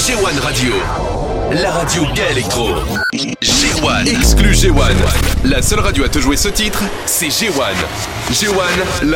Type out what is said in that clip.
G1 Radio. La radio gay électro. G1. Exclu G1. La seule radio à te jouer ce titre, c'est G1. G1, la